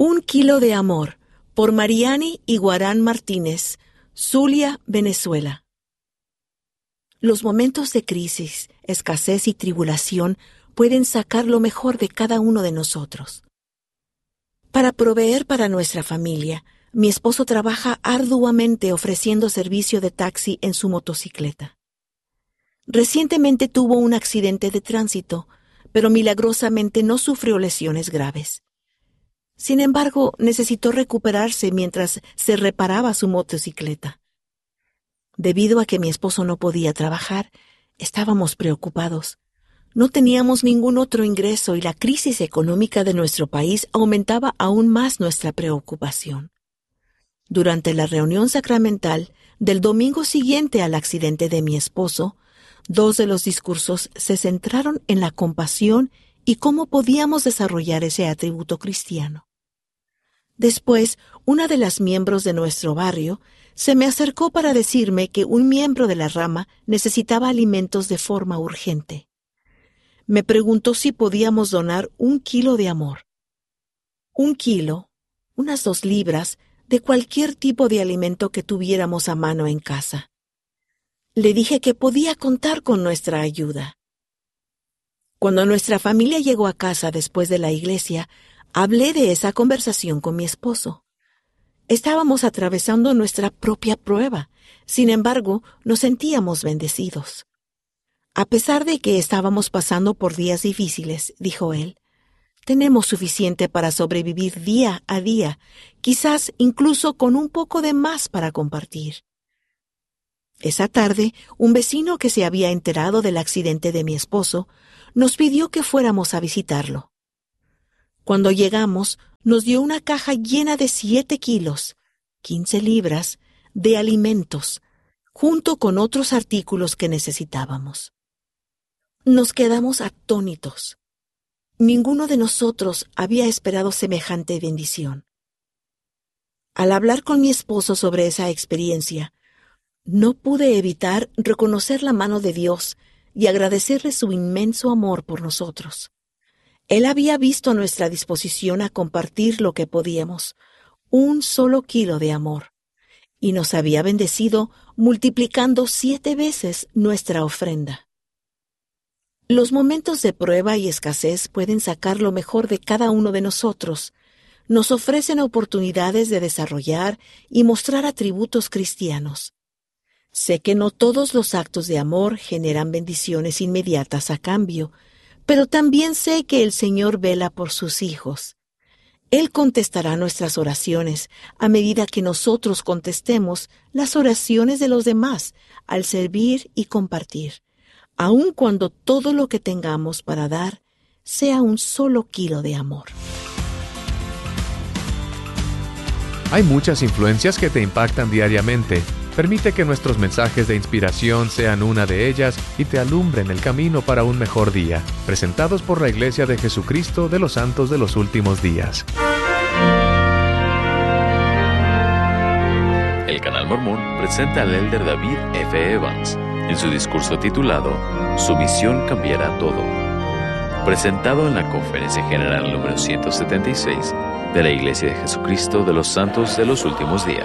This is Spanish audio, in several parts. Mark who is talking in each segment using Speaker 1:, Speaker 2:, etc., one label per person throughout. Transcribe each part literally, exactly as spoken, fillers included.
Speaker 1: Un kilo de amor, por Mariani Iguarán Martínez, Zulia, Venezuela. Los momentos de crisis, escasez y tribulación pueden sacar lo mejor de cada uno de nosotros. Para proveer para nuestra familia, mi esposo trabaja arduamente ofreciendo servicio de taxi en su motocicleta. Recientemente tuvo un accidente de tránsito, pero milagrosamente no sufrió lesiones graves. Sin embargo, necesitó recuperarse mientras se reparaba su motocicleta. Debido a que mi esposo no podía trabajar, estábamos preocupados. No teníamos ningún otro ingreso y la crisis económica de nuestro país aumentaba aún más nuestra preocupación. Durante la reunión sacramental del domingo siguiente al accidente de mi esposo, dos de los discursos se centraron en la compasión y cómo podíamos desarrollar ese atributo cristiano. Después, una de las miembros de nuestro barrio se me acercó para decirme que un miembro de la rama necesitaba alimentos de forma urgente. Me preguntó si podíamos donar un kilo de amor. Un kilo, unas dos libras, de cualquier tipo de alimento que tuviéramos a mano en casa. Le dije que podía contar con nuestra ayuda. Cuando nuestra familia llegó a casa después de la iglesia, hablé de esa conversación con mi esposo. Estábamos atravesando nuestra propia prueba. Sin embargo, nos sentíamos bendecidos. A pesar de que estábamos pasando por días difíciles, dijo él, tenemos suficiente para sobrevivir día a día, quizás incluso con un poco de más para compartir. Esa tarde, un vecino que se había enterado del accidente de mi esposo nos pidió que fuéramos a visitarlo. Cuando llegamos, nos dio una caja llena de siete kilos, quince libras, de alimentos, junto con otros artículos que necesitábamos. Nos quedamos atónitos. Ninguno de nosotros había esperado semejante bendición. Al hablar con mi esposo sobre esa experiencia, no pude evitar reconocer la mano de Dios y agradecerle su inmenso amor por nosotros. Él había visto nuestra disposición a compartir lo que podíamos, un solo kilo de amor, y nos había bendecido multiplicando siete veces nuestra ofrenda. Los momentos de prueba y escasez pueden sacar lo mejor de cada uno de nosotros. Nos ofrecen oportunidades de desarrollar y mostrar atributos cristianos. Sé que no todos los actos de amor generan bendiciones inmediatas a cambio, pero también sé que el Señor vela por sus hijos. Él contestará nuestras oraciones a medida que nosotros contestemos las oraciones de los demás al servir y compartir, aun cuando todo lo que tengamos para dar sea un solo kilo de amor.
Speaker 2: Hay muchas influencias que te impactan diariamente. Permite que nuestros mensajes de inspiración sean una de ellas y te alumbren el camino para un mejor día. Presentados por la Iglesia de Jesucristo de los Santos de los Últimos Días.
Speaker 3: El Canal Mormón presenta al elder David F. Evans en su discurso titulado Su misión cambiará todo, presentado en la Conferencia General número ciento setenta y seis de la Iglesia de Jesucristo de los Santos de los Últimos Días.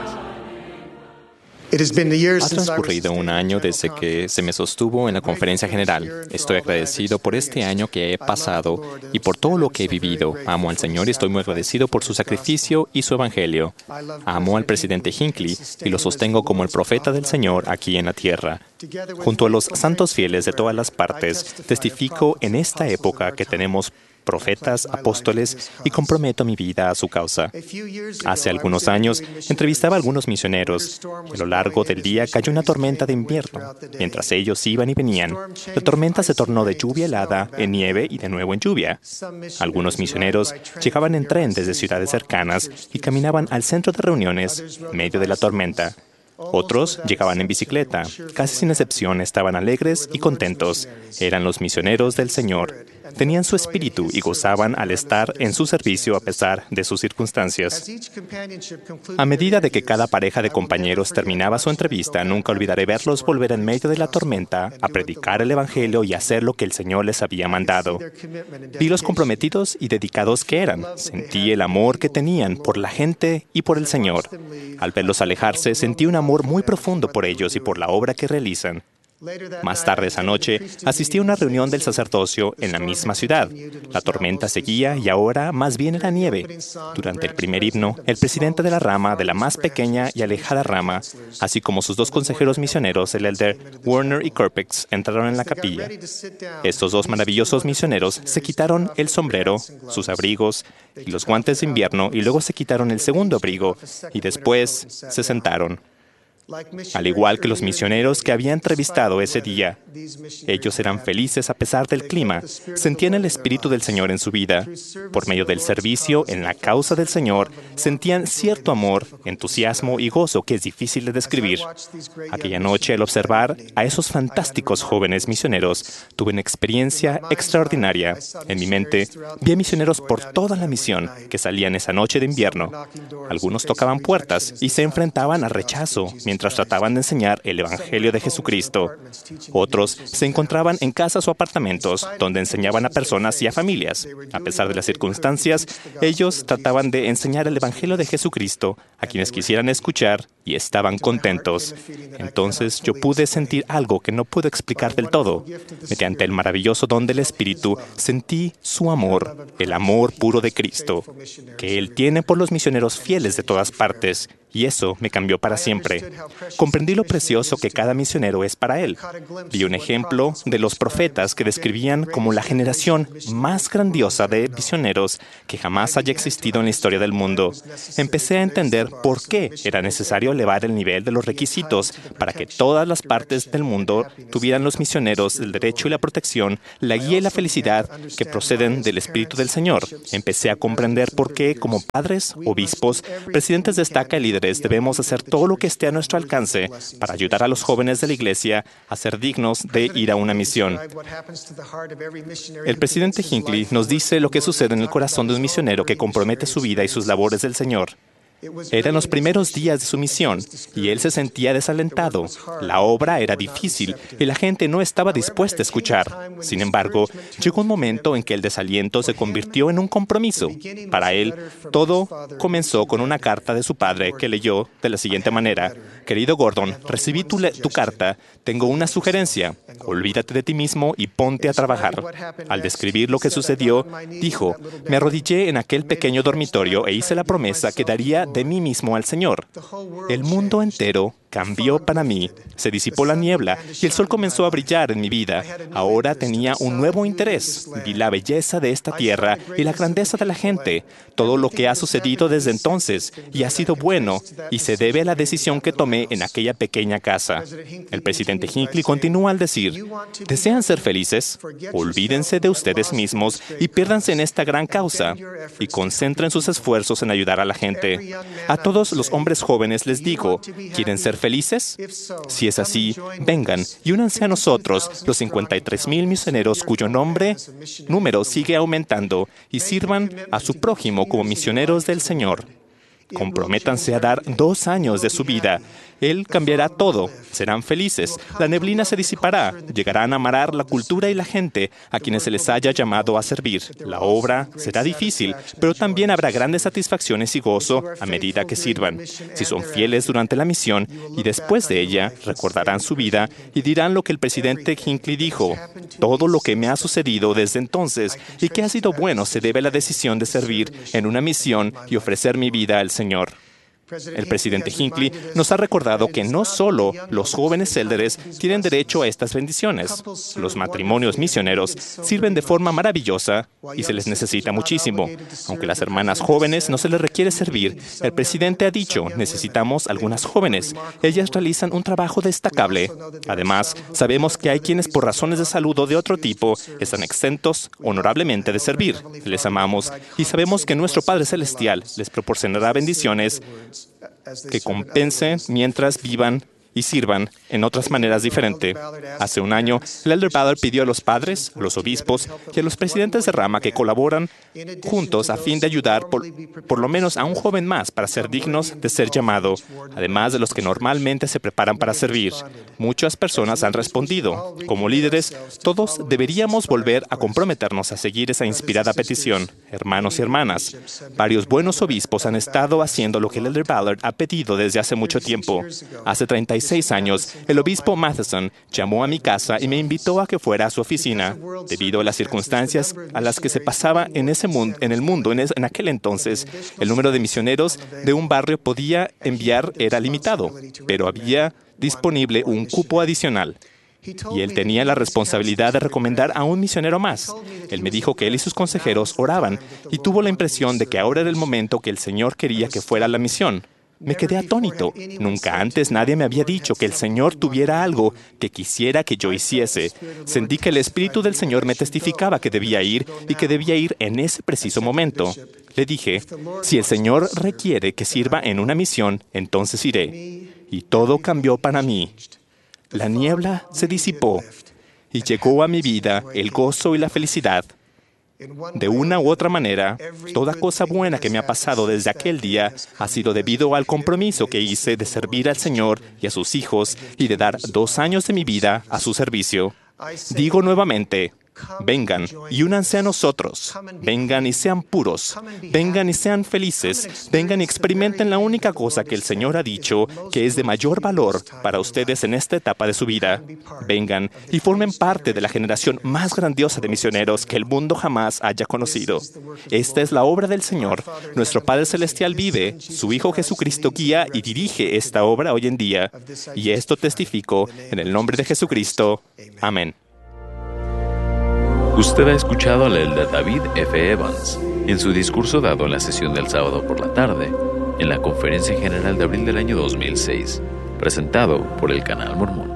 Speaker 4: Ha transcurrido un año desde que se me sostuvo en la conferencia general. Estoy agradecido por este año que he pasado y por todo lo que he vivido. Amo al Señor y estoy muy agradecido por su sacrificio y su evangelio. Amo al presidente Hinckley y lo sostengo como el profeta del Señor aquí en la tierra. Junto a los santos fieles de todas las partes, testifico en esta época que tenemos profetas, apóstoles, y comprometo mi vida a su causa. Hace algunos años, entrevistaba a algunos misioneros, y a lo largo del día cayó una tormenta de invierno. Mientras ellos iban y venían, la tormenta se tornó de lluvia helada en nieve y de nuevo en lluvia. Algunos misioneros llegaban en tren desde ciudades cercanas y caminaban al centro de reuniones en medio de la tormenta. Otros llegaban en bicicleta. Casi sin excepción estaban alegres y contentos. Eran los misioneros del Señor. tenían su espíritu y gozaban al estar en su servicio a pesar de sus circunstancias. A medida de que cada pareja de compañeros terminaba su entrevista, nunca olvidaré verlos volver en medio de la tormenta a predicar el Evangelio y hacer lo que el Señor les había mandado. Vi los comprometidos y dedicados que eran. Sentí el amor que tenían por la gente y por el Señor. Al verlos alejarse, sentí un amor muy profundo por ellos y por la obra que realizan. Más tarde esa noche, asistí a una reunión del sacerdocio en la misma ciudad. La tormenta seguía y ahora más bien era nieve. Durante el primer himno, el presidente de la rama, de la más pequeña y alejada rama, así como sus dos consejeros misioneros, el elder Werner y Kirpex, entraron en la capilla. Estos dos maravillosos misioneros se quitaron el sombrero, sus abrigos y los guantes de invierno y luego se quitaron el segundo abrigo y después se sentaron. Al igual que los misioneros que había entrevistado ese día, ellos eran felices a pesar del clima, sentían el Espíritu del Señor en su vida. Por medio del servicio en la causa del Señor, sentían cierto amor, entusiasmo y gozo que es difícil de describir. Aquella noche, al observar a esos fantásticos jóvenes misioneros, tuve una experiencia extraordinaria. En mi mente, vi a misioneros por toda la misión que salían esa noche de invierno. Algunos tocaban puertas y se enfrentaban a rechazo, mientras trataban de enseñar el Evangelio de Jesucristo. Otros se encontraban en casas o apartamentos donde enseñaban a personas y a familias. A pesar de las circunstancias, ellos trataban de enseñar el Evangelio de Jesucristo a quienes quisieran escuchar y estaban contentos. Entonces yo pude sentir algo que no puedo explicar del todo. Mediante el maravilloso don del Espíritu, sentí su amor, el amor puro de Cristo, que Él tiene por los misioneros fieles de todas partes. Y eso me cambió para siempre. Comprendí lo precioso que cada misionero es para Él. Vi un ejemplo de los profetas que describían como la generación más grandiosa de misioneros que jamás haya existido en la historia del mundo. Empecé a entender por qué era necesario elevar el nivel de los requisitos para que todas las partes del mundo tuvieran los misioneros el derecho y la protección, la guía y la felicidad que proceden del Espíritu del Señor. Empecé a comprender por qué, como padres, obispos, presidentes de estaca y líderes, debemos hacer todo lo que esté a nuestro alcance para ayudar a los jóvenes de la Iglesia a ser dignos de ir a una misión. El presidente Hinckley nos dice lo que sucede en el corazón de un misionero que compromete su vida y sus labores del Señor. Eran los primeros días de su misión y él se sentía desalentado. La obra era difícil y la gente no estaba dispuesta a escuchar. Sin embargo, llegó un momento en que el desaliento se convirtió en un compromiso. Para él, todo comenzó con una carta de su padre que leyó de la siguiente manera: «Querido Gordon, recibí tu, tu carta. Tengo una sugerencia. Olvídate de ti mismo y ponte a trabajar». Al describir lo que sucedió, dijo: «Me arrodillé en aquel pequeño dormitorio e hice la promesa que daría de mí mismo al Señor. El mundo entero cambió para mí. Se disipó la niebla y el sol comenzó a brillar en mi vida. Ahora tenía un nuevo interés. Vi la belleza de esta tierra y la grandeza de la gente. Todo lo que ha sucedido desde entonces y ha sido bueno y se debe a la decisión que tomé en aquella pequeña casa». El presidente Hinckley continúa al decir: «¿Desean ser felices? Olvídense de ustedes mismos y piérdanse en esta gran causa y concentren sus esfuerzos en ayudar a la gente. A todos los hombres jóvenes les digo, ¿quieren ser felices? Si es así, vengan y únanse a nosotros, los cincuenta y tres mil misioneros cuyo nombre, número sigue aumentando, y sirvan a su prójimo como misioneros del Señor. Comprométanse a dar dos años de su vida. Él cambiará todo. Serán felices. La neblina se disipará. Llegarán a amar la cultura y la gente a quienes se les haya llamado a servir. La obra será difícil, pero también habrá grandes satisfacciones y gozo a medida que sirvan. Si son fieles durante la misión y después de ella, recordarán su vida y dirán lo que el presidente Hinckley dijo: todo lo que me ha sucedido desde entonces y que ha sido bueno se debe a la decisión de servir en una misión y ofrecer mi vida al Señor». El presidente Hinckley nos ha recordado que no solo los jóvenes élderes tienen derecho a estas bendiciones. Los matrimonios misioneros sirven de forma maravillosa y se les necesita muchísimo. Aunque las hermanas jóvenes no se les requiere servir, el presidente ha dicho, necesitamos algunas jóvenes. Ellas realizan un trabajo destacable. Además, sabemos que hay quienes por razones de salud o de otro tipo están exentos honorablemente de servir. Les amamos y sabemos que nuestro Padre Celestial les proporcionará bendiciones que compensen mientras vivan y sirvan en otras maneras diferentes. Hace un año, el Elder Ballard pidió a los padres, a los obispos y a los presidentes de rama que colaboran juntos a fin de ayudar por, por lo menos a un joven más para ser dignos de ser llamado, además de los que normalmente se preparan para servir. Muchas personas han respondido. Como líderes, todos deberíamos volver a comprometernos a seguir esa inspirada petición. Hermanos y hermanas, varios buenos obispos han estado haciendo lo que el Elder Ballard ha pedido desde hace mucho tiempo. Hace treinta y seis años, el obispo Matheson llamó a mi casa y me invitó a que fuera a su oficina. Debido a las circunstancias a las que se pasaba en, ese mundo, en el mundo en, es, en aquel entonces, el número de misioneros de un barrio podía enviar era limitado, pero había disponible un cupo adicional. Y él tenía la responsabilidad de recomendar a un misionero más. Él me dijo que él y sus consejeros oraban y tuvo la impresión de que ahora era el momento que el Señor quería que fuera la misión. Me quedé atónito. Nunca antes nadie me había dicho que el Señor tuviera algo que quisiera que yo hiciese. Sentí que el Espíritu del Señor me testificaba que debía ir y que debía ir en ese preciso momento. Le dije, si el Señor requiere que sirva en una misión, entonces iré. Y todo cambió para mí. La niebla se disipó y llegó a mi vida el gozo y la felicidad. De una u otra manera, toda cosa buena que me ha pasado desde aquel día ha sido debido al compromiso que hice de servir al Señor y a sus hijos y de dar dos años de mi vida a su servicio. Digo nuevamente, vengan y únanse a nosotros. Vengan y sean puros. Vengan y sean felices. Vengan y experimenten la única cosa que el Señor ha dicho que es de mayor valor para ustedes en esta etapa de su vida. Vengan y formen parte de la generación más grandiosa de misioneros que el mundo jamás haya conocido. Esta es la obra del Señor. Nuestro Padre Celestial vive. Su Hijo Jesucristo guía y dirige esta obra hoy en día. Y esto testifico en el nombre de Jesucristo. Amén.
Speaker 3: Usted ha escuchado al Elder David F. Evans en su discurso dado en la sesión del sábado por la tarde en la Conferencia General de abril del año dos mil seis, presentado por el Canal Mormón.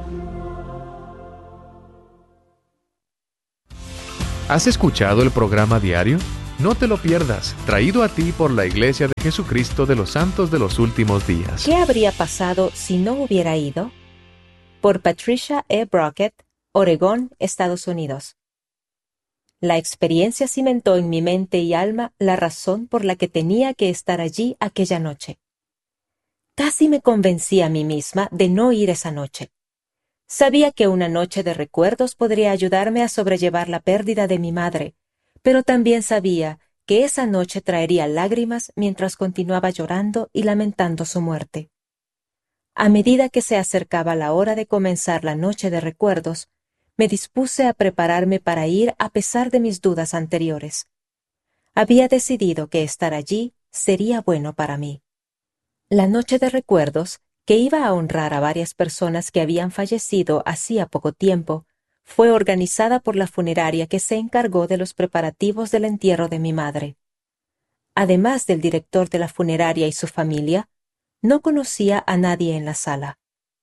Speaker 2: ¿Has escuchado el programa diario? No te lo pierdas, traído a ti por la Iglesia de Jesucristo de los Santos de los Últimos Días.
Speaker 5: ¿Qué habría pasado si no hubiera ido? Por Patricia E. Brockett, Oregón, Estados Unidos. La experiencia cimentó en mi mente y alma la razón por la que tenía que estar allí aquella noche. Casi me convencí a mí misma de no ir esa noche. Sabía que una noche de recuerdos podría ayudarme a sobrellevar la pérdida de mi madre, pero también sabía que esa noche traería lágrimas mientras continuaba llorando y lamentando su muerte. A medida que se acercaba la hora de comenzar la noche de recuerdos, me dispuse a prepararme para ir a pesar de mis dudas anteriores. Había decidido que estar allí sería bueno para mí. La noche de recuerdos, que iba a honrar a varias personas que habían fallecido hacía poco tiempo, fue organizada por la funeraria que se encargó de los preparativos del entierro de mi madre. Además del director de la funeraria y su familia, no conocía a nadie en la sala.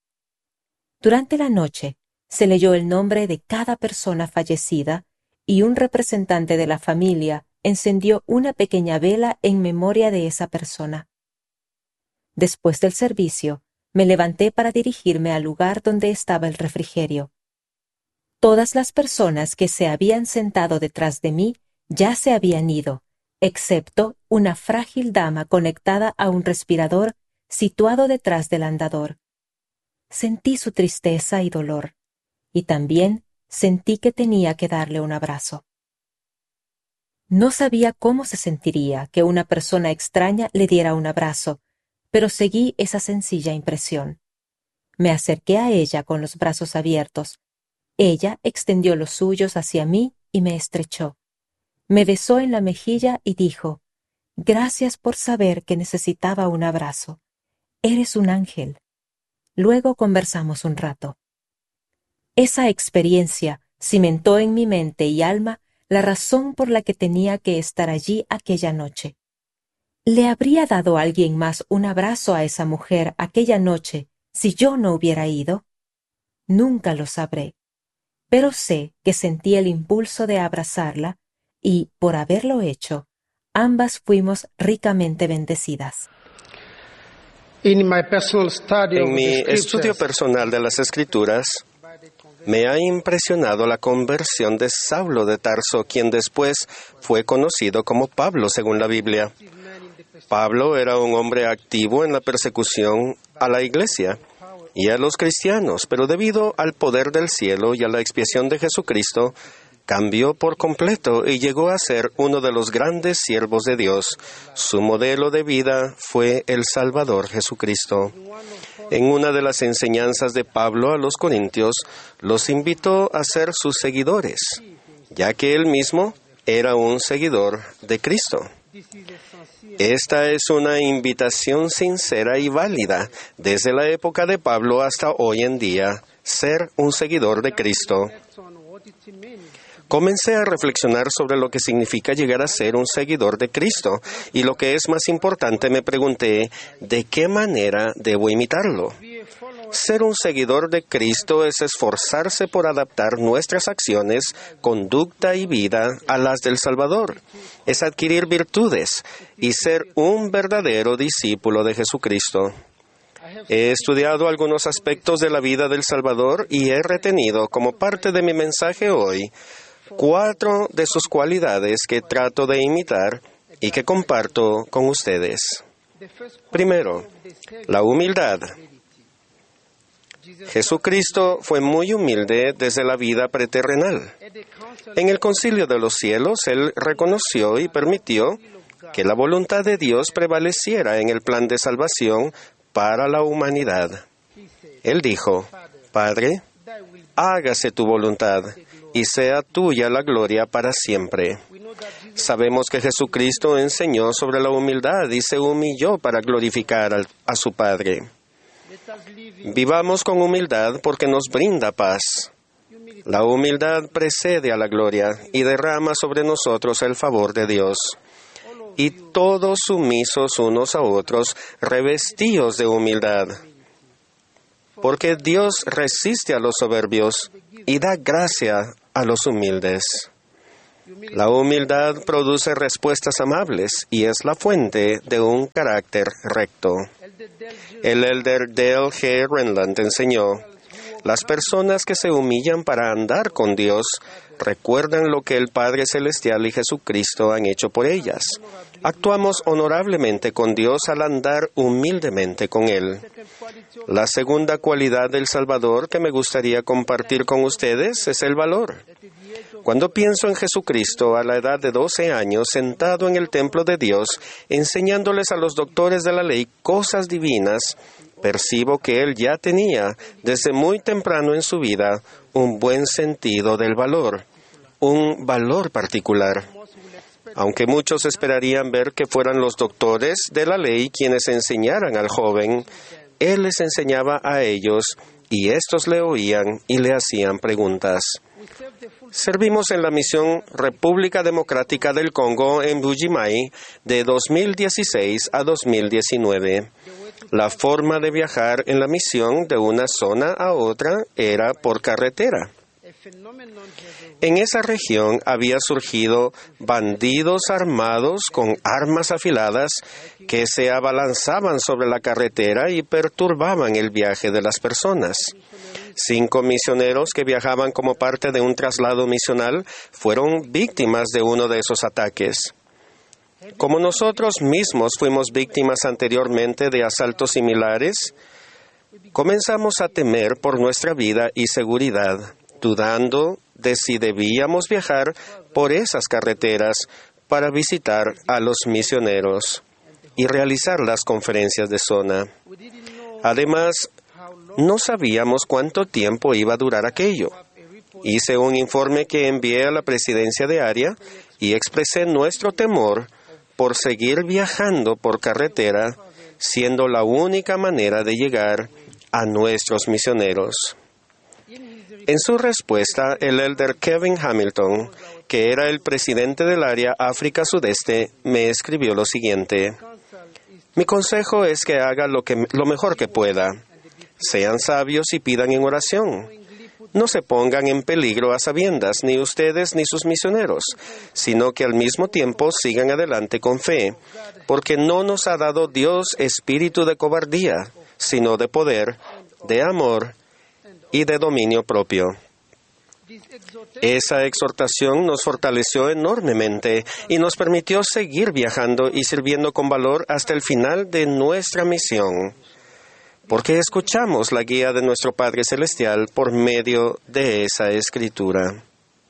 Speaker 5: Durante la noche, se leyó el nombre de cada persona fallecida y un representante de la familia encendió una pequeña vela en memoria de esa persona. Después del servicio, me levanté para dirigirme al lugar donde estaba el refrigerio. Todas las personas que se habían sentado detrás de mí ya se habían ido, excepto una frágil dama conectada a un respirador situado detrás del andador. Sentí su tristeza y dolor. Y también sentí que tenía que darle un abrazo. No sabía cómo se sentiría que una persona extraña le diera un abrazo, pero seguí esa sencilla impresión. Me acerqué a ella con los brazos abiertos. Ella extendió los suyos hacia mí y me estrechó. Me besó en la mejilla y dijo, «Gracias por saber que necesitaba un abrazo. Eres un ángel». Luego conversamos un rato. Esa experiencia cimentó en mi mente y alma la razón por la que tenía que estar allí aquella noche. ¿Le habría dado a alguien más un abrazo a esa mujer aquella noche si yo no hubiera ido? Nunca lo sabré, pero sé que sentí el impulso de abrazarla y, por haberlo hecho, ambas fuimos ricamente bendecidas.
Speaker 6: En mi estudio personal de las Escrituras, me ha impresionado la conversión de Saulo de Tarso, quien después fue conocido como Pablo, según la Biblia. Pablo era un hombre activo en la persecución a la iglesia y a los cristianos, pero debido al poder del cielo y a la expiación de Jesucristo, cambió por completo y llegó a ser uno de los grandes siervos de Dios. Su modelo de vida fue el Salvador Jesucristo. En una de las enseñanzas de Pablo a los Corintios, los invitó a ser sus seguidores, ya que él mismo era un seguidor de Cristo. Esta es una invitación sincera y válida desde la época de Pablo hasta hoy en día, ser un seguidor de Cristo. Comencé a reflexionar sobre lo que significa llegar a ser un seguidor de Cristo y lo que es más importante, me pregunté, ¿de qué manera debo imitarlo? Ser un seguidor de Cristo es esforzarse por adaptar nuestras acciones, conducta y vida a las del Salvador. Es adquirir virtudes y ser un verdadero discípulo de Jesucristo. He estudiado algunos aspectos de la vida del Salvador y he retenido como parte de mi mensaje hoy cuatro de sus cualidades que trato de imitar y que comparto con ustedes. Primero, la humildad. Jesucristo fue muy humilde desde la vida preterrenal. En el Concilio de los Cielos, Él reconoció y permitió que la voluntad de Dios prevaleciera en el plan de salvación para la humanidad. Él dijo, Padre, hágase tu voluntad y sea tuya la gloria para siempre. Sabemos que Jesucristo enseñó sobre la humildad y se humilló para glorificar al, a su Padre. Vivamos con humildad porque nos brinda paz. La humildad precede a la gloria y derrama sobre nosotros el favor de Dios. Y todos sumisos unos a otros, revestidos de humildad. Porque Dios resiste a los soberbios y da gracia a los humildes. La humildad produce respuestas amables y es la fuente de un carácter recto. El elder Dale G. Renland enseñó, las personas que se humillan para andar con Dios recuerdan lo que el Padre Celestial y Jesucristo han hecho por ellas. Actuamos honorablemente con Dios al andar humildemente con Él. La segunda cualidad del Salvador que me gustaría compartir con ustedes es el valor. Cuando pienso en Jesucristo a la edad de doce años, sentado en el templo de Dios, enseñándoles a los doctores de la ley cosas divinas, percibo que Él ya tenía, desde muy temprano en su vida, un buen sentido del valor, un valor particular. Aunque muchos esperarían ver que fueran los doctores de la ley quienes enseñaran al joven, Él les enseñaba a ellos y éstos le oían y le hacían preguntas. Servimos en la misión República Democrática del Congo en Mbuji-Mayi de dos mil dieciséis a dos mil diecinueve. La forma de viajar en la misión de una zona a otra era por carretera. En esa región había surgido bandidos armados con armas afiladas que se abalanzaban sobre la carretera y perturbaban el viaje de las personas. Cinco misioneros que viajaban como parte de un traslado misional fueron víctimas de uno de esos ataques. Como nosotros mismos fuimos víctimas anteriormente de asaltos similares, comenzamos a temer por nuestra vida y seguridad, dudando de si debíamos viajar por esas carreteras para visitar a los misioneros y realizar las conferencias de zona. Además, no sabíamos cuánto tiempo iba a durar aquello. Hice un informe que envié a la presidencia de área y expresé nuestro temor por seguir viajando por carretera, siendo la única manera de llegar a nuestros misioneros. En su respuesta, el elder Kevin Hamilton, que era el presidente del área África Sudeste, me escribió lo siguiente: mi consejo es que haga lo, que, lo mejor que pueda. Sean sabios y pidan en oración. No se pongan en peligro a sabiendas, ni ustedes ni sus misioneros, sino que al mismo tiempo sigan adelante con fe, porque no nos ha dado Dios espíritu de cobardía, sino de poder, de amor y de dominio propio. Esa exhortación nos fortaleció enormemente y nos permitió seguir viajando y sirviendo con valor hasta el final de nuestra misión, porque escuchamos la guía de nuestro Padre Celestial por medio de esa escritura.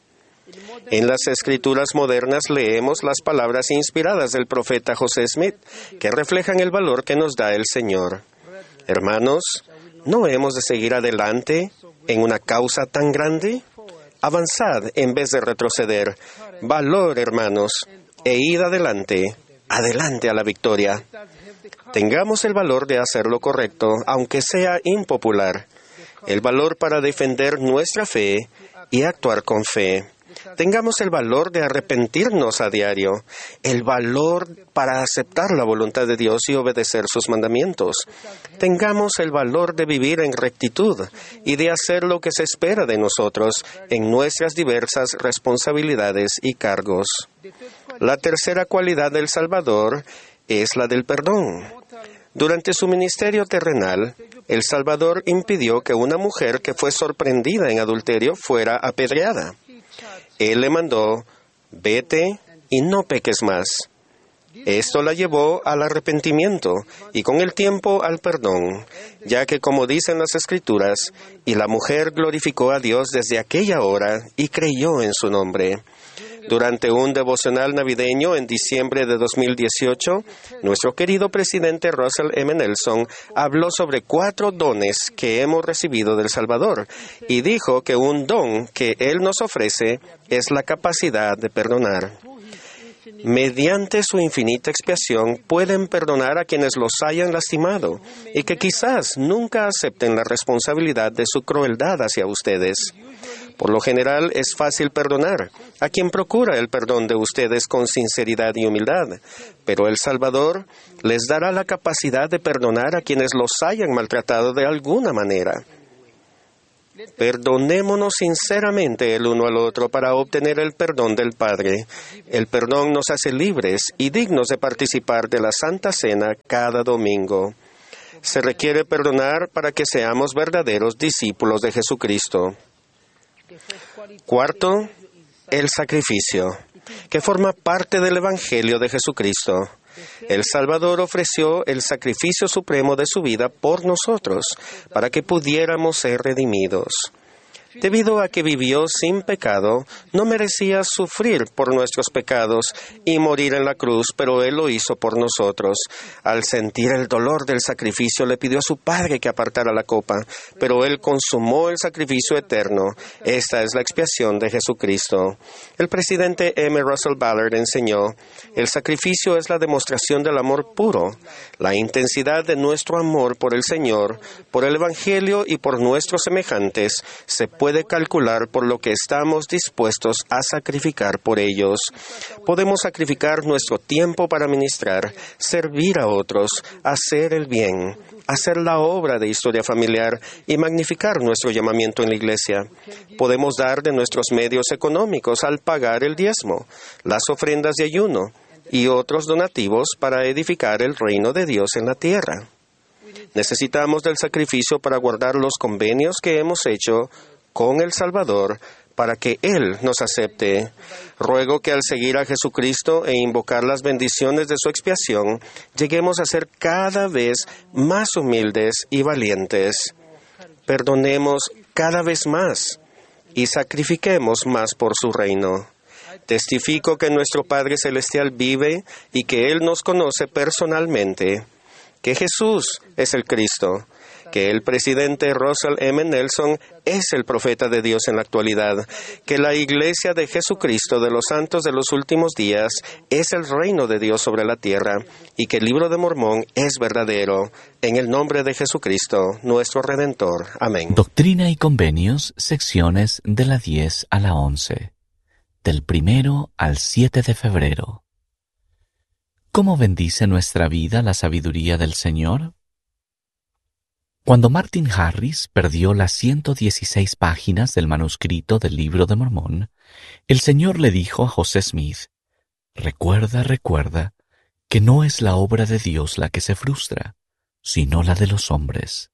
Speaker 6: En las escrituras modernas leemos las palabras inspiradas del profeta José Smith, que reflejan el valor que nos da el Señor. Hermanos, ¿no hemos de seguir adelante en una causa tan grande? Avanzad en vez de retroceder. Valor, hermanos, e id adelante, adelante a la victoria. Tengamos el valor de hacer lo correcto, aunque sea impopular. El valor para defender nuestra fe y actuar con fe. Tengamos el valor de arrepentirnos a diario, el valor para aceptar la voluntad de Dios y obedecer sus mandamientos. Tengamos el valor de vivir en rectitud y de hacer lo que se espera de nosotros en nuestras diversas responsabilidades y cargos. La tercera cualidad del Salvador es la del perdón. Durante su ministerio terrenal, el Salvador impidió que una mujer que fue sorprendida en adulterio fuera apedreada. Él le mandó, vete y no peques más. Esto la llevó al arrepentimiento y con el tiempo al perdón, ya que como dicen las Escrituras, y la mujer glorificó a Dios desde aquella hora y creyó en su nombre. Durante un devocional navideño en diciembre de dos mil dieciocho, nuestro querido presidente Russell M. Nelson habló sobre cuatro dones que hemos recibido del Salvador y dijo que un don que Él nos ofrece es la capacidad de perdonar. Mediante su infinita expiación pueden perdonar a quienes los hayan lastimado y que quizás nunca acepten la responsabilidad de su crueldad hacia ustedes. Por lo general es fácil perdonar a quien procura el perdón de ustedes con sinceridad y humildad, pero el Salvador les dará la capacidad de perdonar a quienes los hayan maltratado de alguna manera. Perdonémonos sinceramente el uno al otro para obtener el perdón del Padre. El perdón nos hace libres y dignos de participar de la Santa Cena cada domingo. Se requiere perdonar para que seamos verdaderos discípulos de Jesucristo. Cuarto, el sacrificio, que forma parte del Evangelio de Jesucristo. El Salvador ofreció el sacrificio supremo de su vida por nosotros, para que pudiéramos ser redimidos. Debido a que vivió sin pecado, no merecía sufrir por nuestros pecados y morir en la cruz, pero Él lo hizo por nosotros. Al sentir el dolor del sacrificio, le pidió a su Padre que apartara la copa, pero Él consumó el sacrificio eterno. Esta es la expiación de Jesucristo. El presidente M. Russell Ballard enseñó, el sacrificio es la demostración del amor puro, la intensidad de nuestro amor por el Señor, por el Evangelio y por nuestros semejantes, se puede calcular por lo que estamos dispuestos a sacrificar por ellos. Podemos sacrificar nuestro tiempo para ministrar, servir a otros, hacer el bien, hacer la obra de historia familiar y magnificar nuestro llamamiento en la iglesia. Podemos dar de nuestros medios económicos al pagar el diezmo, las ofrendas de ayuno y otros donativos para edificar el reino de Dios en la tierra. Necesitamos del sacrificio para guardar los convenios que hemos hecho con el Salvador para que Él nos acepte. Ruego que al seguir a Jesucristo e invocar las bendiciones de su expiación, lleguemos a ser cada vez más humildes y valientes. Perdonemos cada vez más y sacrifiquemos más por su reino. Testifico que nuestro Padre Celestial vive y que Él nos conoce personalmente, que Jesús es el Cristo, que el presidente Russell M. Nelson es el profeta de Dios en la actualidad, que la Iglesia de Jesucristo de los Santos de los Últimos Días es el reino de Dios sobre la tierra y que el Libro de Mormón es verdadero. En el nombre de Jesucristo, nuestro Redentor. Amén.
Speaker 7: Doctrina y Convenios, secciones de la diez a la once, del primero al siete de febrero. ¿Cómo bendice nuestra vida la sabiduría del Señor? Cuando Martin Harris perdió las ciento dieciséis páginas del manuscrito del Libro de Mormón, el Señor le dijo a José Smith, «Recuerda, recuerda, que no es la obra de Dios la que se frustra, sino la de los hombres».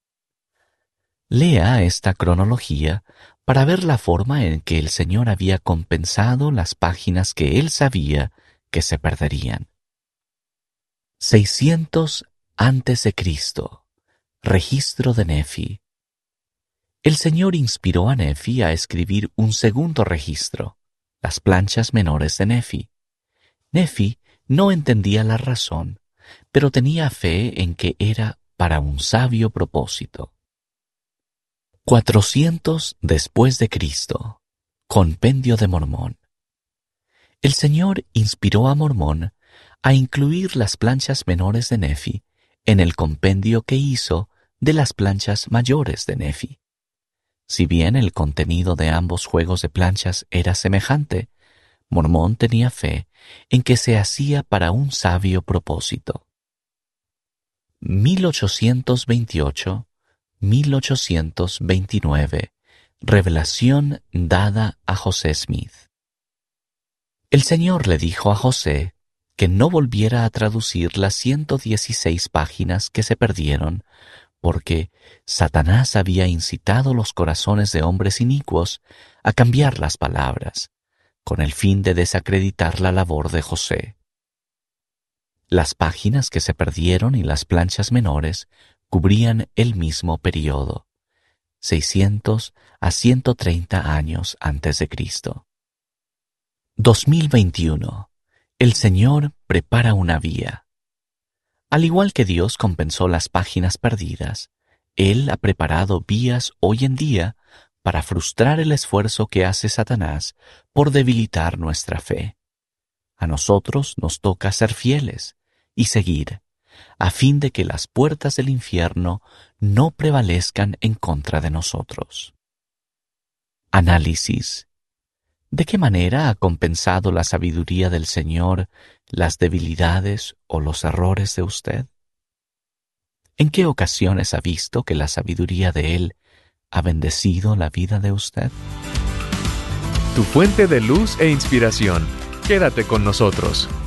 Speaker 7: Lea esta cronología para ver la forma en que el Señor había compensado las páginas que Él sabía que se perderían. seiscientos antes de Cristo. Registro de Nefi. El Señor inspiró a Nefi a escribir un segundo registro, las planchas menores de Nefi. Nefi no entendía la razón, pero tenía fe en que era para un sabio propósito. cuatrocientos después de Cristo. Compendio de Mormón. El Señor inspiró a Mormón a incluir las planchas menores de Nefi en el compendio que hizo de las planchas mayores de Nefi. Si bien el contenido de ambos juegos de planchas era semejante, Mormón tenía fe en que se hacía para un sabio propósito. mil ochocientos veintiocho a mil ochocientos veintinueve. Revelación dada a José Smith. El Señor le dijo a José que no volviera a traducir las ciento dieciséis páginas que se perdieron, porque Satanás había incitado los corazones de hombres inicuos a cambiar las palabras, con el fin de desacreditar la labor de José. Las páginas que se perdieron y las planchas menores cubrían el mismo período, seiscientos a ciento treinta años antes de Cristo. dos mil veintiuno. El Señor prepara una vía. Al igual que Dios compensó las páginas perdidas, Él ha preparado vías hoy en día para frustrar el esfuerzo que hace Satanás por debilitar nuestra fe. A nosotros nos toca ser fieles y seguir, a fin de que las puertas del infierno no prevalezcan en contra de nosotros. Análisis. ¿De qué manera ha compensado la sabiduría del Señor las debilidades o los errores de usted? ¿En qué ocasiones ha visto que la sabiduría de Él ha bendecido la vida de usted?
Speaker 2: Tu fuente de luz e inspiración. Quédate con nosotros.